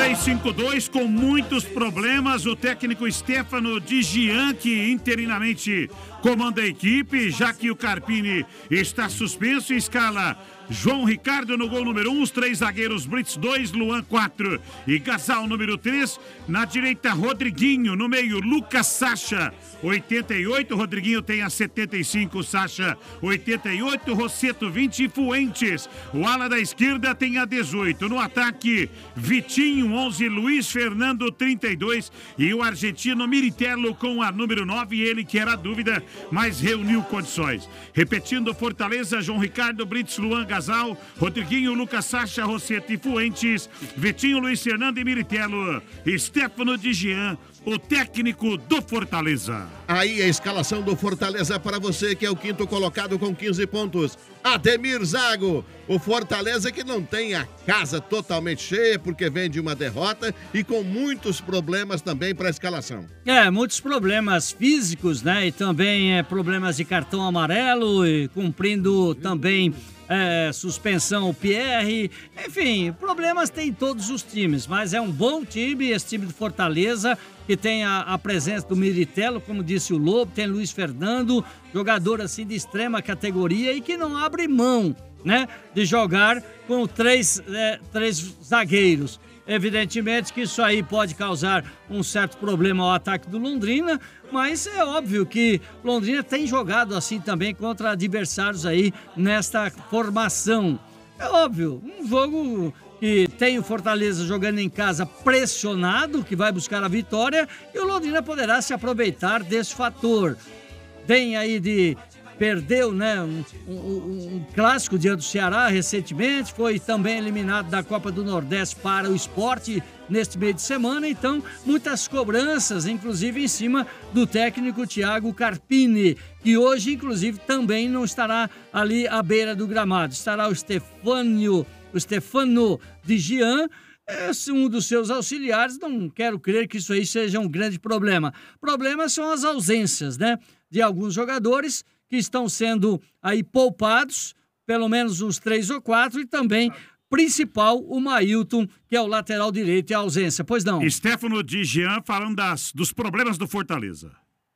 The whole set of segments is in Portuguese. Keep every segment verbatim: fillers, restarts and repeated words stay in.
seis cinco dois com muitos problemas. O técnico Stefano Di Gian, que interinamente comanda a equipe, já que o Carpini está suspenso, em escala João Ricardo no gol número um, os três zagueiros Brits dois, Luan quatro e Gasal número três. Na direita, Rodriguinho, no meio, Lucas Sacha, oitenta e oito, Rodriguinho tem a setenta e cinco, Sacha oitenta e oito, Rosseto vinte e Fuentes. O ala da esquerda tem a dezoito. No ataque, Vitinho onze, Luiz Fernando trinta e dois e o argentino Miritello com a número nove, ele que era dúvida, mas reuniu condições. Repetindo, Fortaleza, João Ricardo, Brits, Luan, Gasal, Rodriguinho, Lucas Sacha, Rosseto e Fuentes, Vitinho, Luiz Fernando e Miritello. Stefano Di Gian, o técnico do Fortaleza. Aí a escalação do Fortaleza para você, que é o quinto colocado com quinze pontos. Ademir Zago, o Fortaleza que não tem a casa totalmente cheia porque vem de uma derrota e com muitos problemas também para a escalação. É, muitos problemas físicos, né? E também é, problemas de cartão amarelo e cumprindo também é, suspensão o Pierre. Enfim, problemas tem todos os times, mas é um bom time, esse time do Fortaleza, que tem a, a presença do Miritello, como disse o Lobo, tem Luiz Fernando, jogador assim de extrema categoria e que não abre mão, né, de jogar com três, é, três zagueiros. Evidentemente que isso aí pode causar um certo problema ao ataque do Londrina, mas é óbvio que Londrina tem jogado assim também contra adversários aí nesta formação. É óbvio, um jogo que tem o Fortaleza jogando em casa pressionado, que vai buscar a vitória, e o Londrina poderá se aproveitar desse fator. Tem aí de... Perdeu, né, um, um, um clássico diante do Ceará recentemente, foi também eliminado da Copa do Nordeste para o Sport neste meio de semana, então muitas cobranças, inclusive em cima do técnico Thiago Carpini, que hoje, inclusive, também não estará ali à beira do gramado. Estará o Stefano, o Stefano Di Gian, esse, um dos seus auxiliares. Não quero crer que isso aí seja um grande problema. Problemas são as ausências, né, de alguns jogadores que estão sendo aí poupados, pelo menos uns três ou quatro, e também, principal, o Mailton, que é o lateral direito e a ausência. Pois não. Stefano Di Gian falando das, dos problemas do Fortaleza.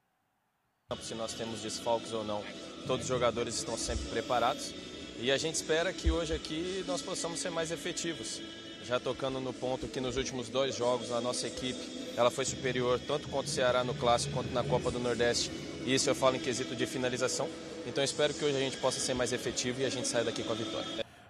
Se nós temos desfalques ou não, todos os jogadores estão sempre preparados e a gente espera que hoje aqui nós possamos ser mais efetivos. Já tocando no ponto que nos últimos dois jogos a nossa equipe ela foi superior tanto contra o Ceará no Clássico quanto na Copa do Nordeste, e isso eu falo em quesito de finalização. Então eu espero que hoje a gente possa ser mais efetivo e a gente saia daqui com a vitória.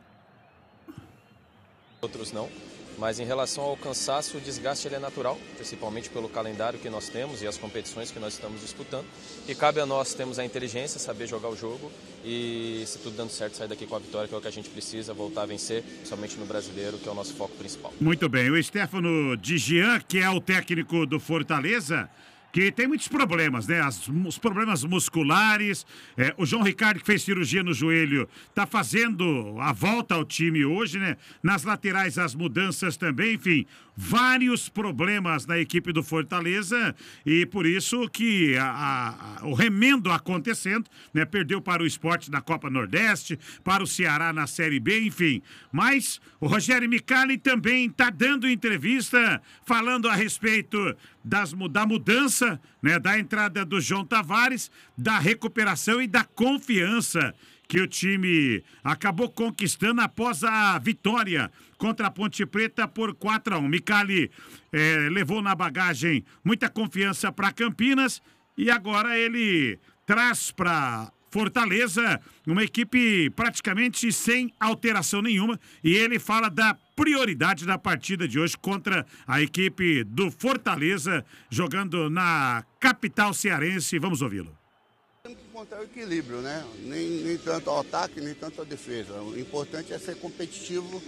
Outros não, mas em relação ao cansaço, o desgaste ele é natural, principalmente pelo calendário que nós temos e as competições que nós estamos disputando, e cabe a nós termos a inteligência, saber jogar o jogo e, se tudo dando certo, sair daqui com a vitória, que é o que a gente precisa, voltar a vencer, somente no Brasileiro, que é o nosso foco principal. Muito bem, o Stefano Di Gian, que é o técnico do Fortaleza, que tem muitos problemas, né? As, os problemas musculares. É, o João Ricardo, que fez cirurgia no joelho, tá fazendo a volta ao time hoje, né? Nas laterais, as mudanças também, enfim, vários problemas na equipe do Fortaleza, e por isso que a, a, o remendo acontecendo, né? Perdeu para o Sport na Copa Nordeste, para o Ceará na Série B, enfim. Mas o Rogério Micali também está dando entrevista falando a respeito das, da mudança, né? Da entrada do João Tavares, da recuperação e da confiança que o time acabou conquistando após a vitória contra a Ponte Preta por quatro a um. Micali eh, levou na bagagem muita confiança para Campinas e agora ele traz para Fortaleza uma equipe praticamente sem alteração nenhuma, e ele fala da prioridade da partida de hoje contra a equipe do Fortaleza, jogando na capital cearense. Vamos ouvi-lo. Temos que encontrar o equilíbrio, né? Nem, nem tanto ao ataque, nem tanto à defesa. O importante é ser competitivo,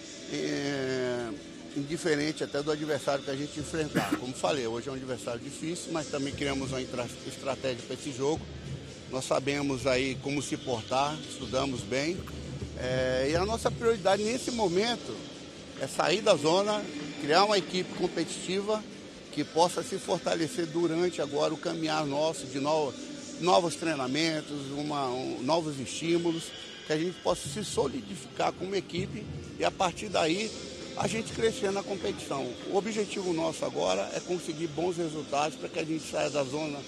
é, indiferente até do adversário que a gente enfrentar. Como falei, hoje é um adversário difícil, mas também criamos uma estratégia para esse jogo. Nós sabemos aí como se portar, estudamos bem. É, e a nossa prioridade nesse momento é sair da zona, criar uma equipe competitiva que possa se fortalecer durante agora o caminhar nosso de novo. Novos treinamentos, uma, um, novos estímulos, que a gente possa se solidificar como equipe e a partir daí a gente crescer na competição. O objetivo nosso agora é conseguir bons resultados para que a gente saia da zona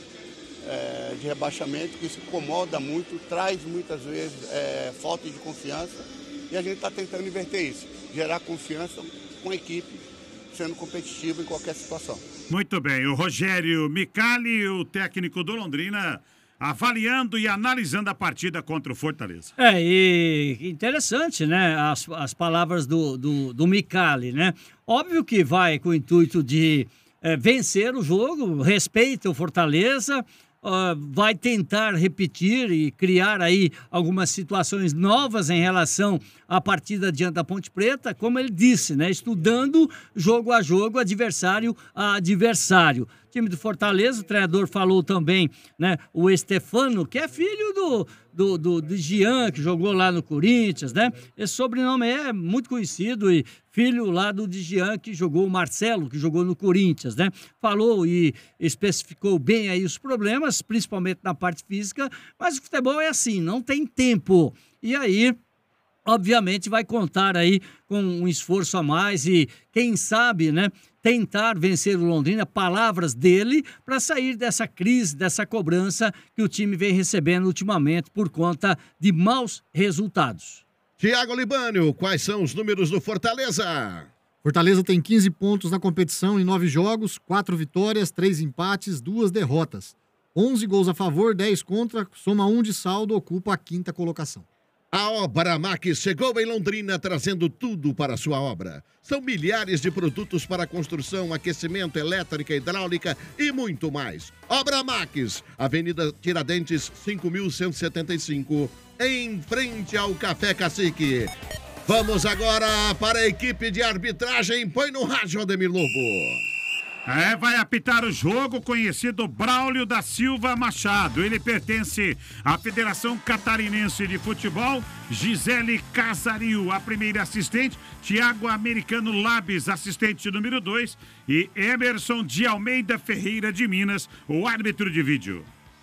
é, de rebaixamento, que isso incomoda muito, traz muitas vezes é, falta de confiança, e a gente está tentando inverter isso, gerar confiança com a equipe, sendo competitivo em qualquer situação. Muito bem, o Rogério Micali, o técnico do Londrina, avaliando e analisando a partida contra o Fortaleza. É, e interessante, né, as, as palavras do, do, do Micali, né? Óbvio que vai com o intuito de é, vencer o jogo, respeita o Fortaleza, Uh, vai tentar repetir e criar aí algumas situações novas em relação à partida diante da Ponte Preta, como ele disse, né? Estudando jogo a jogo, adversário a adversário. Time do Fortaleza, o treinador falou também, né? O Estefano, que é filho do, do, do, do Jean, que jogou lá no Corinthians, né? Esse sobrenome é muito conhecido e filho lá do Jean, que jogou, o Marcelo, que jogou no Corinthians, né? Falou e especificou bem aí os problemas, principalmente na parte física, mas o futebol é assim, não tem tempo. E aí, obviamente, vai contar aí com um esforço a mais e, quem sabe, né, tentar vencer o Londrina, palavras dele, para sair dessa crise, dessa cobrança que o time vem recebendo ultimamente por conta de maus resultados. Tiago Libânio, quais são os números do Fortaleza? Fortaleza tem quinze pontos na competição em nove jogos, quatro vitórias, três empates, duas derrotas. onze gols a favor, dez contra, soma um de saldo, ocupa a quinta colocação. A Obra Max chegou em Londrina trazendo tudo para a sua obra. São milhares de produtos para construção, aquecimento, elétrica, hidráulica e muito mais. Obra Max, Avenida Tiradentes, cinco mil cento e setenta e cinco, em frente ao Café Cacique. Vamos agora para a equipe de arbitragem. Põe no rádio, Ademir Lobo. É, vai apitar o jogo conhecido Braulio da Silva Machado. Ele pertence à Federação Catarinense de Futebol. Gisele Casario, a primeira assistente. Tiago Americano Labes, assistente número dois. E Emerson de Almeida Ferreira de Minas, o árbitro de vídeo.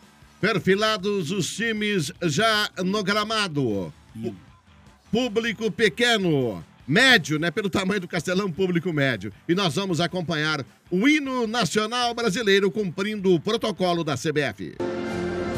Perfilados os times já no gramado. Público pequeno. Médio, né? Pelo tamanho do Castelão, público médio. E nós vamos acompanhar o hino nacional brasileiro cumprindo o protocolo da C B F.